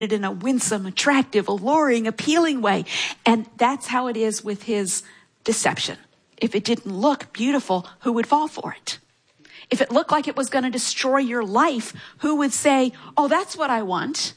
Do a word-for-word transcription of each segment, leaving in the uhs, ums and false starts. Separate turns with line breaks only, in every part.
in a winsome, attractive, alluring, appealing way. And that's how it is with his deception. If it didn't look beautiful, who would fall for it? If it looked like it was going to destroy your life, who would say, oh, that's what I want?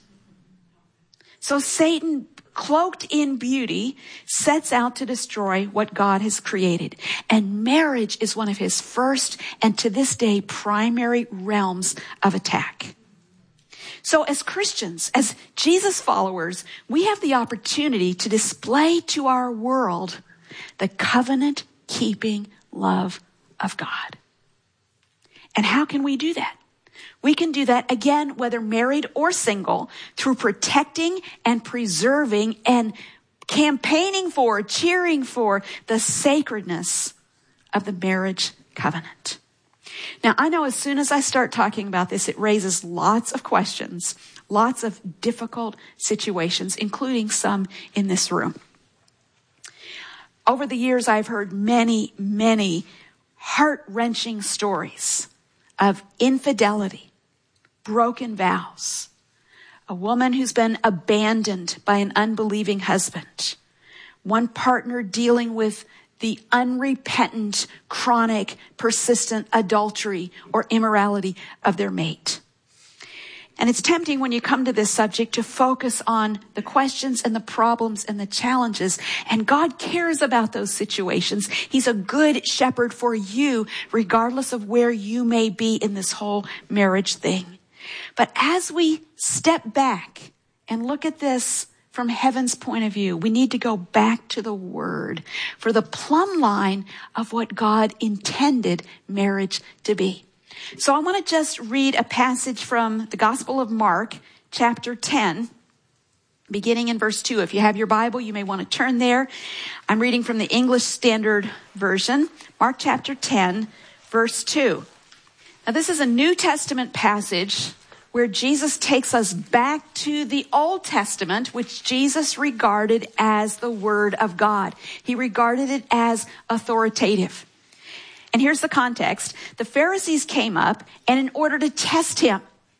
So Satan, cloaked in beauty, sets out to destroy what God has created. And marriage is one of his first and to this day primary realms of attack. So as Christians, as Jesus followers, we have the opportunity to display to our world the covenant-keeping love of God. And how can we do that? We can do that, again, whether married or single, through protecting and preserving and campaigning for, cheering for the sacredness of the marriage covenant. Now, I know as soon as I start talking about this, it raises lots of questions, lots of difficult situations, including some in this room. Over the years, I've heard many, many heart-wrenching stories of infidelity, broken vows, a woman who's been abandoned by an unbelieving husband, one partner dealing with the unrepentant, chronic, persistent adultery or immorality of their mate. And it's tempting when you come to this subject to focus on the questions and the problems and the challenges. And God cares about those situations. He's a good shepherd for you, regardless of where you may be in this whole marriage thing. But as we step back and look at this from heaven's point of view, we need to go back to the Word for the plumb line of what God intended marriage to be. So I want to just read a passage from the Gospel of Mark, chapter ten, beginning in verse two. If you have your Bible, you may want to turn there. I'm reading from the English Standard Version, Mark chapter ten, verse two. Now, this is a New Testament passage where Jesus takes us back to the Old Testament, which Jesus regarded as the Word of God. He regarded it as authoritative. And here's the context. The Pharisees came up, and in order to test him,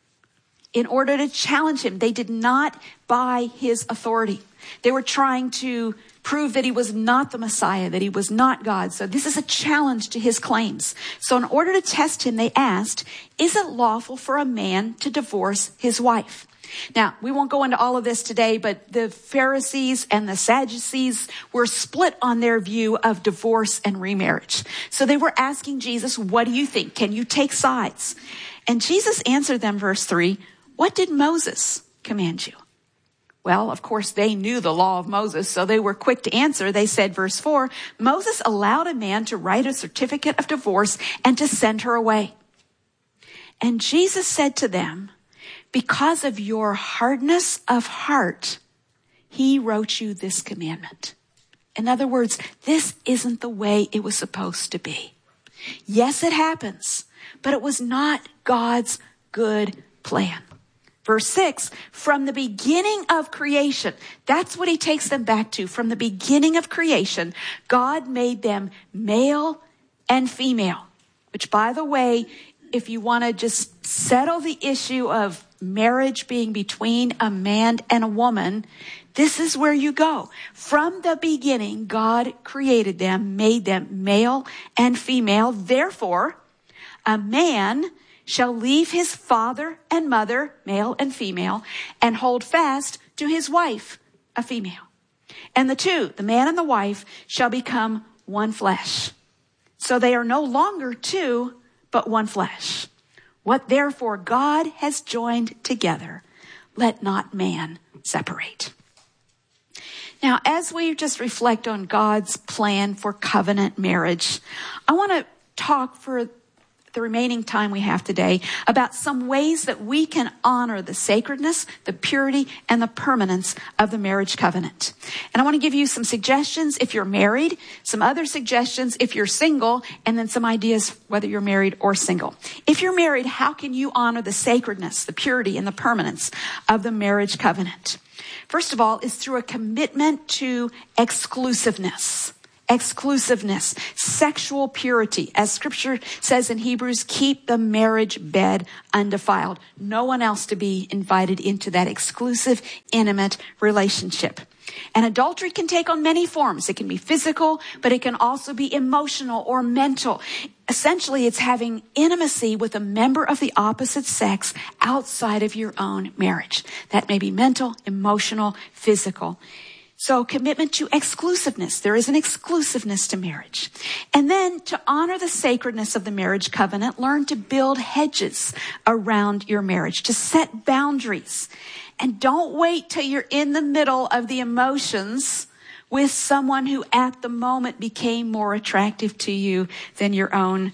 in order to challenge him, they did not buy his authority. They were trying to prove that he was not the Messiah, that he was not God. So this is a challenge to his claims. So in order to test him, they asked, is it lawful for a man to divorce his wife? Now, we won't go into all of this today, but the Pharisees and the Sadducees were split on their view of divorce and remarriage. So they were asking Jesus, what do you think? Can you take sides? And Jesus answered them, verse three, what did Moses command you? Well, of course, they knew the law of Moses, so they were quick to answer. They said, verse four, Moses allowed a man to write a certificate of divorce and to send her away. And Jesus said to them, because of your hardness of heart, he wrote you this commandment. In other words, this isn't the way it was supposed to be. Yes, it happens, but it was not God's good plan. Verse six, from the beginning of creation, that's what he takes them back to. From the beginning of creation, God made them male and female, which, by the way, if you want to just settle the issue of marriage being between a man and a woman, this is where you go. From the beginning, God created them, made them male and female. Therefore, a man shall leave his father and mother, male and female, and hold fast to his wife, a female. And the two, the man and the wife, shall become one flesh. So they are no longer two, but one flesh. What therefore God has joined together, let not man separate. Now, as we just reflect on God's plan for covenant marriage, I want to talk for the remaining time we have today about some ways that we can honor the sacredness, the purity, and the permanence of the marriage covenant. And I want to give you some suggestions if you're married, some other suggestions if you're single, and then some ideas whether you're married or single. If you're married, how can you honor the sacredness, the purity, and the permanence of the marriage covenant? First of all, is through a commitment to exclusiveness. exclusiveness, sexual purity. As scripture says in Hebrews, keep the marriage bed undefiled. No one else to be invited into that exclusive, intimate relationship. And adultery can take on many forms. It can be physical, but it can also be emotional or mental. Essentially, it's having intimacy with a member of the opposite sex outside of your own marriage. That may be mental, emotional, physical. So commitment to exclusiveness. There is an exclusiveness to marriage. And then to honor the sacredness of the marriage covenant, learn to build hedges around your marriage, to set boundaries. And don't wait till you're in the middle of the emotions with someone who at the moment became more attractive to you than your own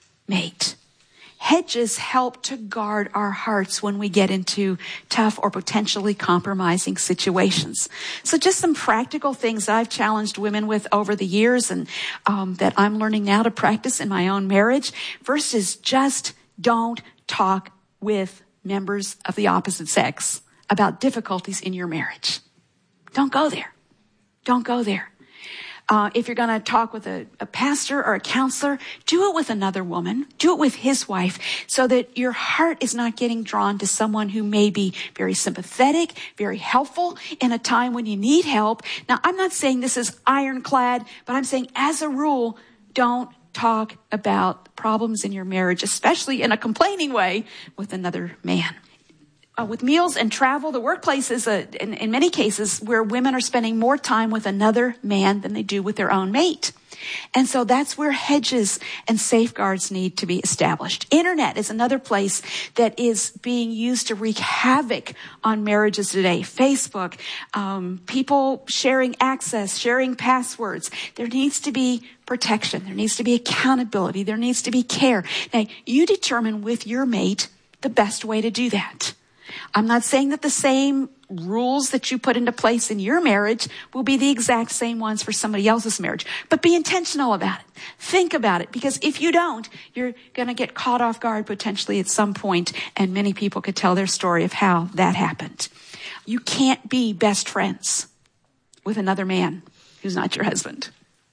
mate. Hedges help to guard our hearts when we get into tough or potentially compromising situations. So just some practical things that I've challenged women with over the years and um, that I'm learning now to practice in my own marriage. First is just don't talk with members of the opposite sex about difficulties in your marriage. Don't go there. Don't go there. Uh, if you're going to talk with a, a pastor or a counselor, do it with another woman. Do it with his wife so that your heart is not getting drawn to someone who may be very sympathetic, very helpful in a time when you need help. Now, I'm not saying this is ironclad, but I'm saying as a rule, don't talk about problems in your marriage, especially in a complaining way, with another man. Uh, with meals and travel, the workplace is, a, in, in many cases, where women are spending more time with another man than they do with their own mate. And so that's where hedges and safeguards need to be established. Internet is another place that is being used to wreak havoc on marriages today. Facebook, um, people sharing access, sharing passwords. There needs to be protection. There needs to be accountability. There needs to be care. Now, you determine with your mate the best way to do that. I'm not saying that the same rules that you put into place in your marriage will be the exact same ones for somebody else's marriage, but be intentional about it. Think about it, because if you don't, you're going to get caught off guard potentially at some point, and many people could tell their story of how that happened. You can't be best friends with another man who's not your husband.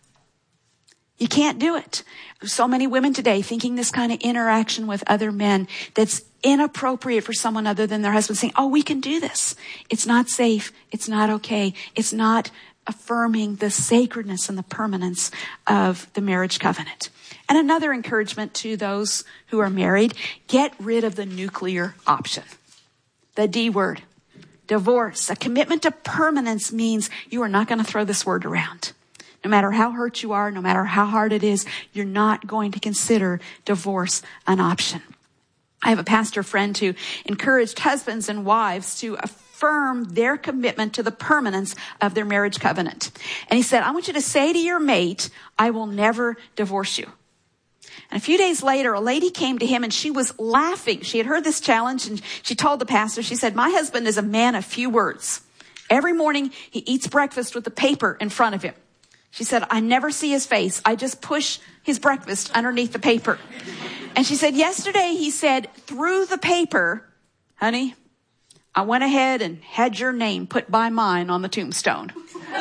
You can't do it. So many women today thinking this kind of interaction with other men that's inappropriate for someone other than their husband, saying, oh, we can do this. It's not safe. It's not okay. It's not affirming the sacredness and the permanence of the marriage covenant. And another encouragement to those who are married, get rid of the nuclear option. The D word, divorce. A commitment to permanence means you are not going to throw this word around. No matter how hurt you are, no matter how hard it is, you're not going to consider divorce an option. I have a pastor friend who encouraged husbands and wives to affirm their commitment to the permanence of their marriage covenant. And he said, I want you to say to your mate, I will never divorce you. And a few days later, a lady came to him and she was laughing. She had heard this challenge and she told the pastor, she said, my husband is a man of few words. Every morning he eats breakfast with the paper in front of him. She said, I never see his face. I just push his breakfast underneath the paper. And she said, yesterday he said, through the paper, honey, I went ahead and had your name put by mine on the tombstone.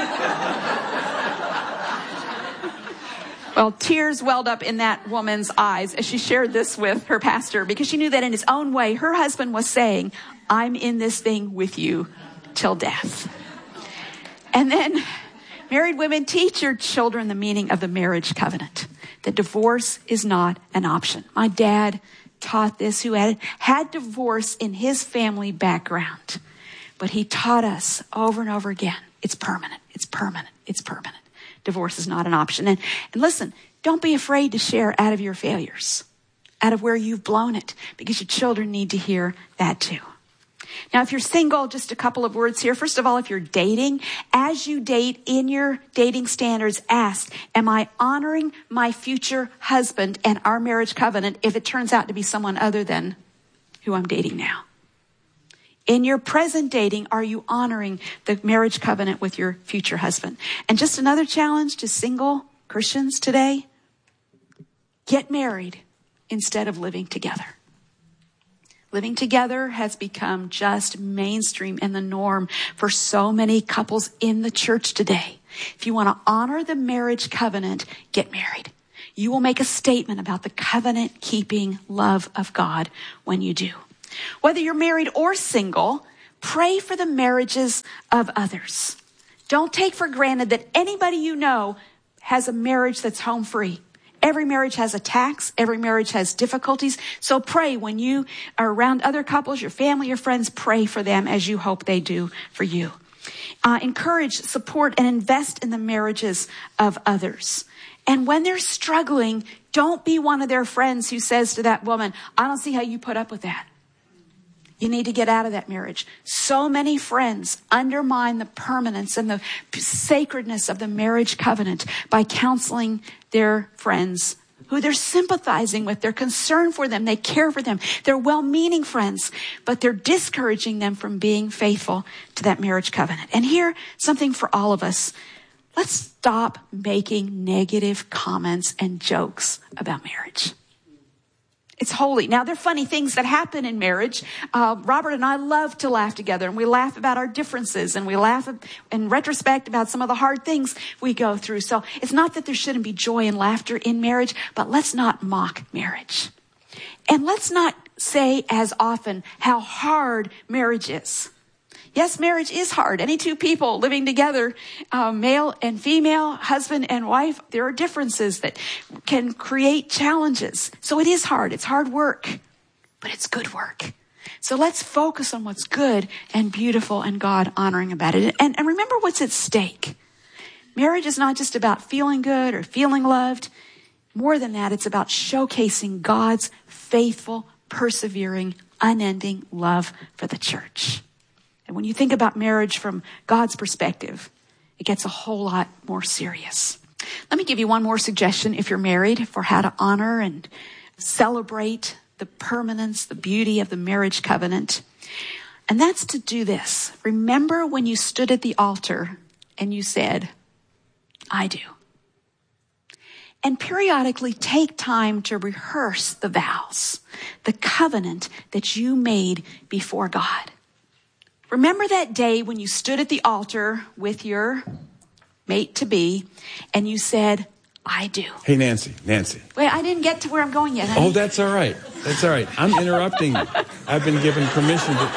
Well, tears welled up in that woman's eyes as she shared this with her pastor, because she knew that in his own way, her husband was saying, I'm in this thing with you till death. And then married women, teach your children the meaning of the marriage covenant, that divorce is not an option. My dad taught this, who had had divorce in his family background, but he taught us over and over again, it's permanent, it's permanent, it's permanent. Divorce is not an option. And, and listen, don't be afraid to share out of your failures, out of where you've blown it, because your children need to hear that too. Now, if you're single, just a couple of words here. First of all, if you're dating, as you date in your dating standards, ask, am I honoring my future husband and our marriage covenant if it turns out to be someone other than who I'm dating now? In your present dating, are you honoring the marriage covenant with your future husband? And just another challenge to single Christians today, get married instead of living together. Living together has become just mainstream and the norm for so many couples in the church today. If you want to honor the marriage covenant, get married. You will make a statement about the covenant-keeping love of God when you do. Whether you're married or single, pray for the marriages of others. Don't take for granted that anybody you know has a marriage that's home free. Every marriage has attacks. Every marriage has difficulties. So pray when you are around other couples, your family, your friends, pray for them as you hope they do for you. Uh, encourage, support, and invest in the marriages of others. And when they're struggling, don't be one of their friends who says to that woman, I don't see how you put up with that. You need to get out of that marriage. So many friends undermine the permanence and the sacredness of the marriage covenant by counseling their friends who they're sympathizing with. They're concerned for them. They care for them. They're well-meaning friends, but they're discouraging them from being faithful to that marriage covenant. And here, something for all of us. Let's stop making negative comments and jokes about marriage. It's holy. Now, there are funny things that happen in marriage. Uh, Robert and I love to laugh together, and we laugh about our differences, and we laugh in retrospect about some of the hard things we go through. So it's not that there shouldn't be joy and laughter in marriage, but let's not mock marriage. And let's not say as often how hard marriage is. Yes, marriage is hard. Any two people living together, uh, male and female, husband and wife, there are differences that can create challenges. So it is hard. It's hard work, but it's good work. So let's focus on what's good and beautiful and God honoring about it. And, and remember what's at stake. Marriage is not just about feeling good or feeling loved. More than that, it's about showcasing God's faithful, persevering, unending love for the church. And when you think about marriage from God's perspective, it gets a whole lot more serious. Let me give you one more suggestion if you're married for how to honor and celebrate the permanence, the beauty of the marriage covenant. And that's to do this. Remember when you stood at the altar and you said, I do. And periodically take time to rehearse the vows, the covenant that you made before God. Remember that day when you stood at the altar with your mate-to-be and you said, I do.
Hey, Nancy, Nancy.
Wait, I didn't get to where I'm going yet, honey.
Oh, that's all right. That's all right. I'm interrupting you. I've been given permission to...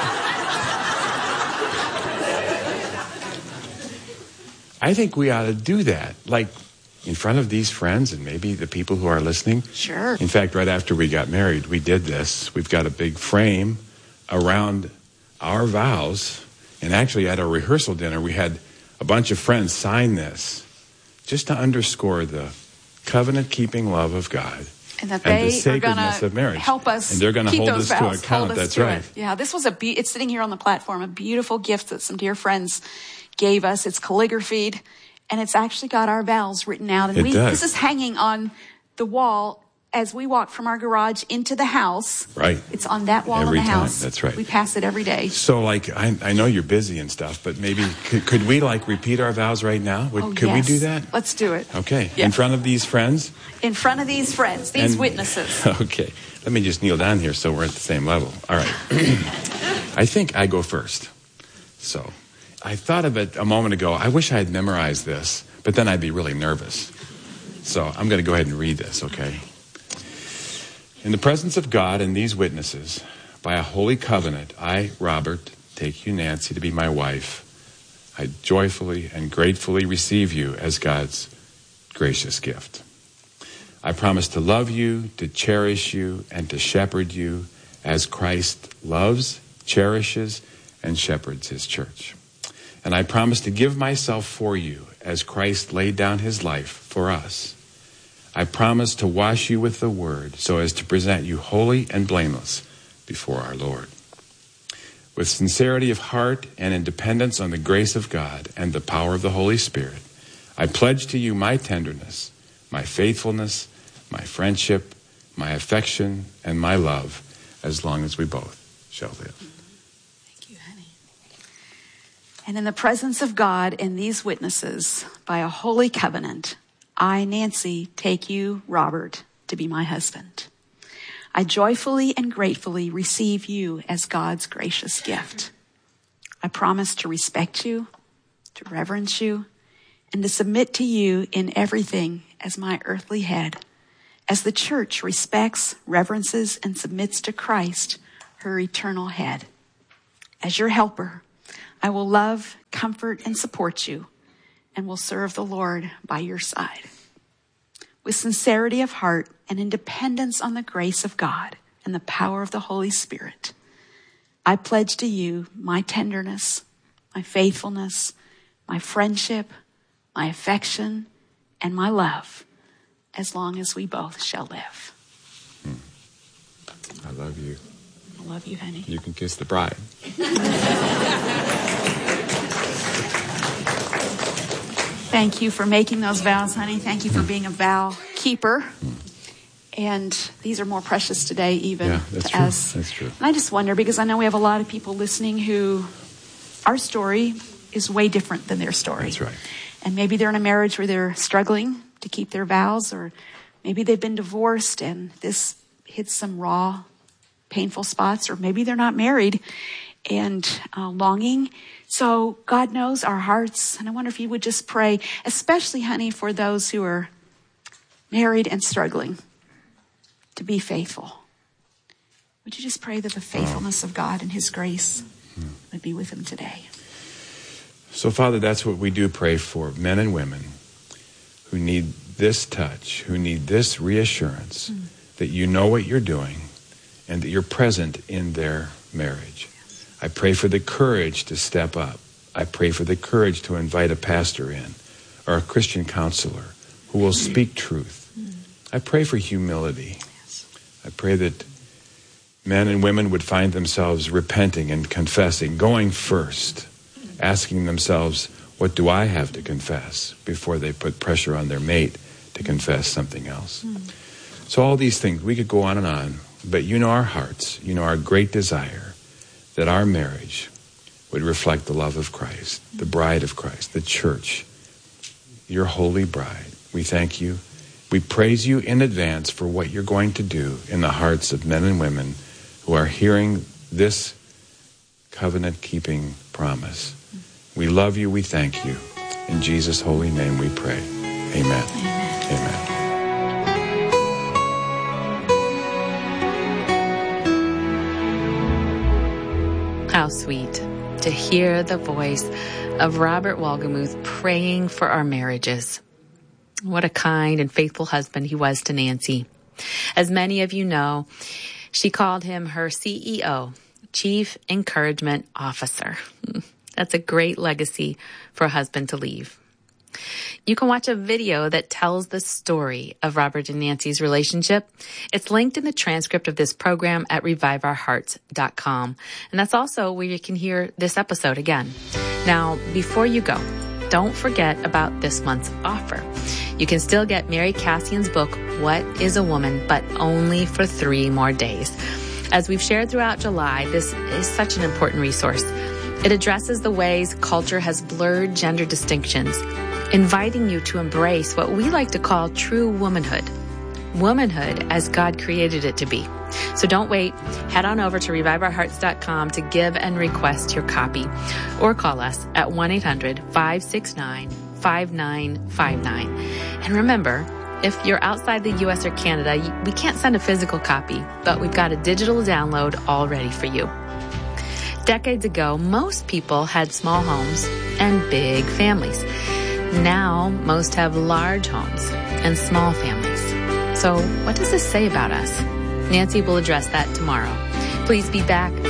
I think we ought to do that, like in front of these friends and maybe the people who are listening.
Sure.
In fact, right after we got married, we did this. We've got a big frame around our vows, and actually at our rehearsal dinner, we had a bunch of friends sign this just to underscore the covenant-keeping love of God
and that
and
they
the sacredness
are
of marriage.
Help us,
and they're going to hold
those
us
vows,
to account.
us
That's
to
right.
It. Yeah, this was a. Be- it's sitting here on the platform, a beautiful gift that some dear friends gave us. It's calligraphied, and it's actually got our vows written out. And
it
we,
does.
This is hanging on the wall as we walk from our garage into the house.
Right.
It's on that wall
every
in the
time.
house.
That's right.
We pass it every day.
So, like, I, I know you're busy and stuff, but maybe could, could we, like, repeat our vows right now? Would,
oh,
could
yes.
we do that?
Let's do it.
Okay.
Yeah.
In front of these friends?
In front of these friends, these
and,
witnesses.
Okay. Let me just kneel down here so we're at the same level. All right. I think I go first. So, I thought of it a moment ago. I wish I had memorized this, but then I'd be really nervous. So, I'm going to go ahead and read this, okay? In the presence of God and these witnesses, by a holy covenant, I, Robert, take you, Nancy, to be my wife. I joyfully and gratefully receive you as God's gracious gift. I promise to love you, to cherish you, and to shepherd you as Christ loves, cherishes, and shepherds his church. And I promise to give myself for you as Christ laid down his life for us. I promise to wash you with the word so as to present you holy and blameless before our Lord. With sincerity of heart and in dependence on the grace of God and the power of the Holy Spirit, I pledge to you my tenderness, my faithfulness, my friendship, my affection, and my love as long as we both shall live.
Thank you, honey. And in the presence of God and these witnesses, by a holy covenant, I, Nancy, take you, Robert, to be my husband. I joyfully and gratefully receive you as God's gracious gift. I promise to respect you, to reverence you, and to submit to you in everything as my earthly head, as the church respects, reverences, and submits to Christ, her eternal head. As your helper, I will love, comfort, and support you, and will serve the Lord by your side. With sincerity of heart and in dependence on the grace of God and the power of the Holy Spirit, I pledge to you my tenderness, my faithfulness, my friendship, my affection, and my love, as long as we both shall live.
Hmm. I love you.
I love you, honey.
You can kiss the bride.
Thank you for making those vows, honey. Thank you for being a vow keeper. And these are more precious today even
yeah, that's
to
true.
us.
That's true.
And I just wonder, because I know we have a lot of people listening who, our story is way different than their story.
That's right.
And maybe they're in a marriage where they're struggling to keep their vows, or maybe they've been divorced and this hits some raw, painful spots, or maybe they're not married and uh, longing. So God knows our hearts. And I wonder if you would just pray, especially, honey, for those who are married and struggling, to be faithful. Would you just pray that the faithfulness of God and his grace would be with them today?
So, Father, that's what we do pray for, men and women who need this touch, who need this reassurance mm. that you know what you're doing and that you're present in their marriage. Yes. I pray for the courage to step up. I pray for the courage to invite a pastor in or a Christian counselor who will mm. speak truth. Mm. I pray for humility. Yes. I pray that men and women would find themselves repenting and confessing, going first, asking themselves, what do I have to confess, before they put pressure on their mate to confess something else. Mm. So all these things, we could go on and on, but you know our hearts, you know our great desire that our marriage would reflect the love of Christ, mm. the bride of Christ, the church, your holy bride. We thank you. We praise you in advance for what you're going to do in the hearts of men and women who are hearing this covenant-keeping promise. We love you. We thank you. In Jesus' holy name we pray. Amen. Amen.
Amen. How sweet to hear the voice of Robert Wolgemuth praying for our marriages. What a kind and faithful husband he was to Nancy. As many of you know, she called him her C E O, Chief Encouragement Officer. That's a great legacy for a husband to leave. You can watch a video that tells the story of Robert and Nancy's relationship. It's linked in the transcript of this program at revive our hearts dot com. And that's also where you can hear this episode again. Now, before you go, don't forget about this month's offer. You can still get Mary Cassian's book, What is a Woman, but only for three more days. As we've shared throughout July, this is such an important resource. It addresses the ways culture has blurred gender distinctions, inviting you to embrace what we like to call true womanhood. Womanhood as God created it to be. So don't wait. Head on over to revive our hearts dot com to give and request your copy. Or call us at one eight hundred five six nine five nine five nine. And remember, if you're outside the U S or Canada, we can't send a physical copy, but we've got a digital download all ready for you. Decades ago, most people had small homes and big families. Now, most have large homes and small families. So what does this say about us? Nancy will address that tomorrow. Please be back